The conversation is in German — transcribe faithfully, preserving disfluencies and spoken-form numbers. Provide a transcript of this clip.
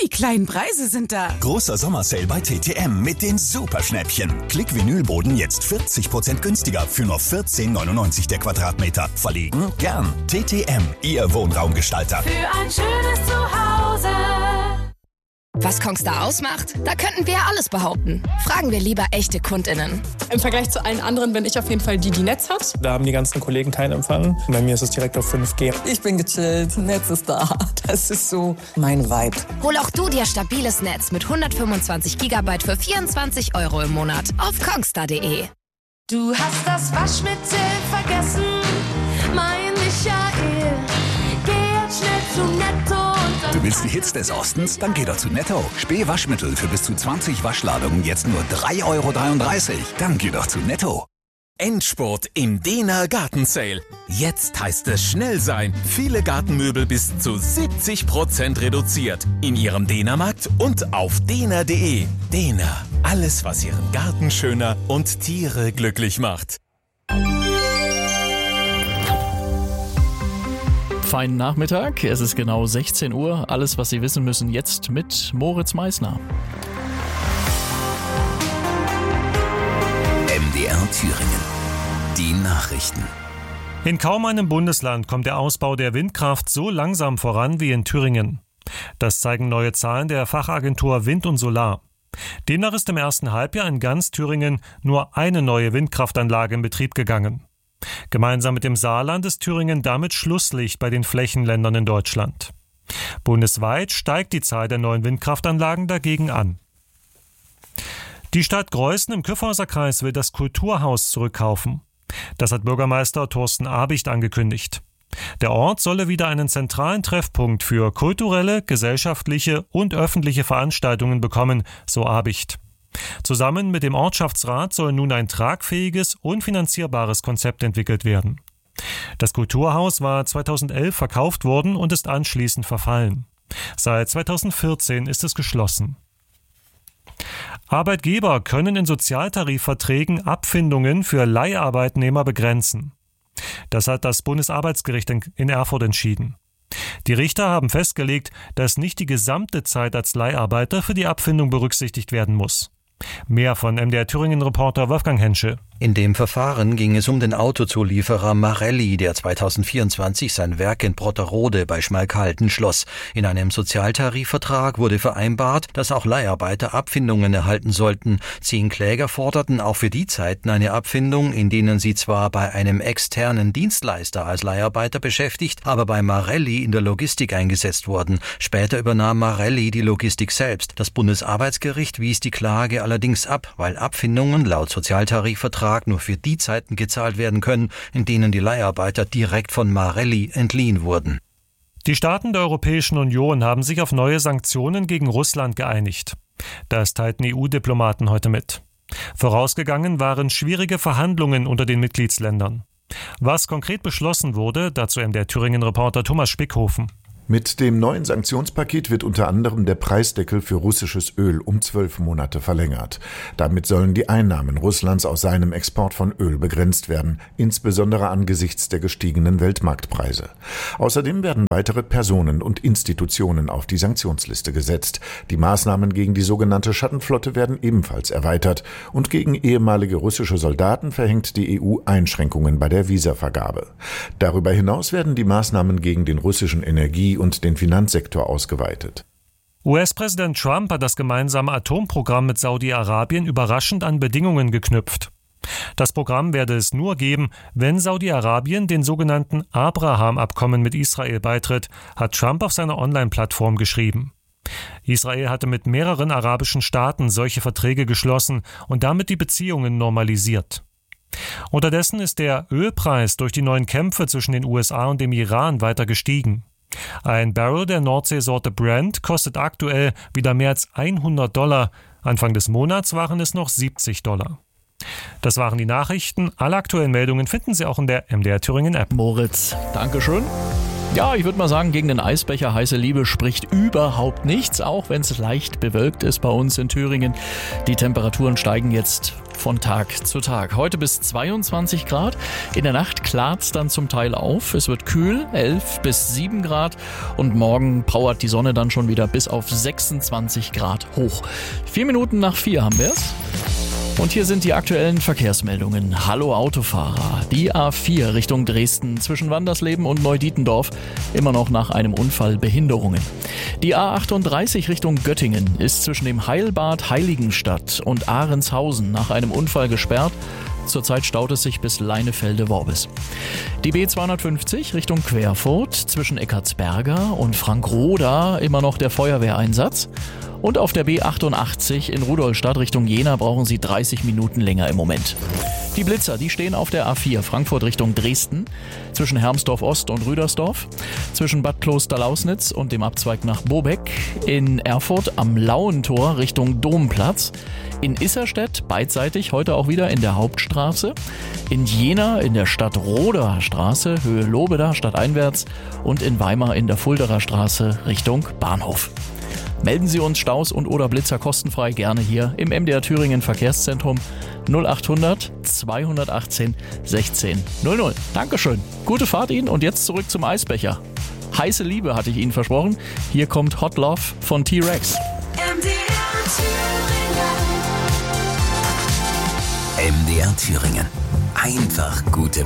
Die kleinen Preise sind da. Großer Sommersale bei T T M mit den Superschnäppchen. Klick-Vinylboden jetzt vierzig Prozent günstiger für nur vierzehn neunundneunzig der Quadratmeter. Verlegen? Gern. T T M, Ihr Wohnraumgestalter. Für ein schönes Zuhause. Was Kongstar ausmacht? Da könnten wir alles behaupten. Fragen wir lieber echte KundInnen. Im Vergleich zu allen anderen bin ich auf jeden Fall die, die Netz hat. Da haben die ganzen Kollegen keinen Empfang. Bei mir ist es direkt auf fünf G. Ich bin gechillt, Netz ist da. Das ist so mein Vibe. Hol auch du dir stabiles Netz mit hundertfünfundzwanzig Gigabyte für vierundzwanzig Euro im Monat auf kongstar punkt de. Du hast das Waschmittel vergessen, mein Michael. Geh jetzt schnell zu Netto. Du willst die Hits des Ostens? Dann geh doch zu Netto. Spee-Waschmittel für bis zu zwanzig Waschladungen jetzt nur drei Euro dreiunddreißig. Dann geh doch zu Netto. Endspurt im Dehner Gartensale. Jetzt heißt es schnell sein. Viele Gartenmöbel bis zu siebzig Prozent reduziert. In Ihrem Dehnermarkt und auf dehner punkt de. Dehner. Alles, was Ihren Garten schöner und Tiere glücklich macht. Feinen Nachmittag, es ist genau sechzehn Uhr. Alles, was Sie wissen müssen, jetzt mit Moritz Meissner. M D R Thüringen. Die Nachrichten. In kaum einem Bundesland kommt der Ausbau der Windkraft so langsam voran wie in Thüringen. Das zeigen neue Zahlen der Fachagentur Wind und Solar. Demnach ist im ersten Halbjahr in ganz Thüringen nur eine neue Windkraftanlage in Betrieb gegangen. Gemeinsam mit dem Saarland ist Thüringen damit Schlusslicht bei den Flächenländern in Deutschland. Bundesweit steigt die Zahl der neuen Windkraftanlagen dagegen an. Die Stadt Greußen im Kyffhauser-Kreis will das Kulturhaus zurückkaufen. Das hat Bürgermeister Thorsten Abicht angekündigt. Der Ort solle wieder einen zentralen Treffpunkt für kulturelle, gesellschaftliche und öffentliche Veranstaltungen bekommen, so Abicht. Zusammen mit dem Ortschaftsrat soll nun ein tragfähiges und finanzierbares Konzept entwickelt werden. Das Kulturhaus war zweitausendelf verkauft worden und ist anschließend verfallen. Seit zweitausendvierzehn ist es geschlossen. Arbeitgeber können in Sozialtarifverträgen Abfindungen für Leiharbeitnehmer begrenzen. Das hat das Bundesarbeitsgericht in Erfurt entschieden. Die Richter haben festgelegt, dass nicht die gesamte Zeit als Leiharbeiter für die Abfindung berücksichtigt werden muss. Mehr von M D R Thüringen-Reporter Wolfgang Henschel. In dem Verfahren ging es um den Autozulieferer Marelli, der zweitausendvierundzwanzig sein Werk in Brotterode bei Schmalkalden schloss. In einem Sozialtarifvertrag wurde vereinbart, dass auch Leiharbeiter Abfindungen erhalten sollten. Zehn Kläger forderten auch für die Zeiten eine Abfindung, in denen sie zwar bei einem externen Dienstleister als Leiharbeiter beschäftigt, aber bei Marelli in der Logistik eingesetzt wurden. Später übernahm Marelli die Logistik selbst. Das Bundesarbeitsgericht wies die Klage allerdings ab, weil Abfindungen laut Sozialtarifvertrag nur für die Zeiten gezahlt werden können, in denen die Leiharbeiter direkt von Marelli entliehen wurden. Die Staaten der Europäischen Union haben sich auf neue Sanktionen gegen Russland geeinigt. Das teilten E U-Diplomaten heute mit. Vorausgegangen waren schwierige Verhandlungen unter den Mitgliedsländern. Was konkret beschlossen wurde, dazu M D R Thüringen-Reporter Thomas Spickhofen. Mit dem neuen Sanktionspaket wird unter anderem der Preisdeckel für russisches Öl um zwölf Monate verlängert. Damit sollen die Einnahmen Russlands aus seinem Export von Öl begrenzt werden, insbesondere angesichts der gestiegenen Weltmarktpreise. Außerdem werden weitere Personen und Institutionen auf die Sanktionsliste gesetzt. Die Maßnahmen gegen die sogenannte Schattenflotte werden ebenfalls erweitert und gegen ehemalige russische Soldaten verhängt die E U Einschränkungen bei der Visavergabe. Darüber hinaus werden die Maßnahmen gegen den russischen Energie- und den Finanzsektor ausgeweitet. U S-Präsident Trump hat das gemeinsame Atomprogramm mit Saudi-Arabien überraschend an Bedingungen geknüpft. Das Programm werde es nur geben, wenn Saudi-Arabien den sogenannten Abraham-Abkommen mit Israel beitritt, hat Trump auf seiner Online-Plattform geschrieben. Israel hatte mit mehreren arabischen Staaten solche Verträge geschlossen und damit die Beziehungen normalisiert. Unterdessen ist der Ölpreis durch die neuen Kämpfe zwischen den U S A und dem Iran weiter gestiegen. Ein Barrel der Nordseesorte Brent kostet aktuell wieder mehr als hundert Dollar. Anfang des Monats waren es noch siebzig Dollar. Das waren die Nachrichten. Alle aktuellen Meldungen finden Sie auch in der M D R Thüringen App. Moritz, Dankeschön. Ja, ich würde mal sagen, gegen den Eisbecher heiße Liebe spricht überhaupt nichts, auch wenn es leicht bewölkt ist bei uns in Thüringen. Die Temperaturen steigen jetzt von Tag zu Tag. Heute bis zweiundzwanzig Grad. In der Nacht klart es dann zum Teil auf. Es wird kühl, elf bis sieben Grad. Und morgen powert die Sonne dann schon wieder bis auf sechsundzwanzig Grad hoch. Vier Minuten nach vier haben wir es. Und hier sind die aktuellen Verkehrsmeldungen. Hallo Autofahrer. Die A vier Richtung Dresden zwischen Wandersleben und Neudietendorf immer noch nach einem Unfall Behinderungen. Die A achtunddreißig Richtung Göttingen ist zwischen dem Heilbad Heiligenstadt und Ahrenshausen nach einem Unfall gesperrt. Zurzeit staut es sich bis Leinefelde-Worbis. Die B zweihundertfünfzig Richtung Querfurt zwischen Eckartsberger und Frankroda immer noch der Feuerwehreinsatz. Und auf der B achtundachtzig in Rudolstadt Richtung Jena brauchen Sie dreißig Minuten länger im Moment. Die Blitzer, die stehen auf der A vier Frankfurt Richtung Dresden, zwischen Hermsdorf Ost und Rüdersdorf, zwischen Bad Kloster-Lausnitz und dem Abzweig nach Bobeck, in Erfurt am Lauentor Richtung Domplatz, in Isserstedt beidseitig heute auch wieder in der Hauptstraße, in Jena in der Stadtroder Straße Höhe Lobeda stadteinwärts und in Weimar in der Fulderer Straße Richtung Bahnhof. Melden Sie uns Staus und oder Blitzer kostenfrei gerne hier im M D R Thüringen Verkehrszentrum null achthundert zweihundertachtzehn sechzehn null null. Dankeschön. Gute Fahrt Ihnen und jetzt zurück zum Eisbecher. Heiße Liebe hatte ich Ihnen versprochen. Hier kommt Hot Love von T-Rex. M D R Thüringen. M D R Thüringen. Einfach gute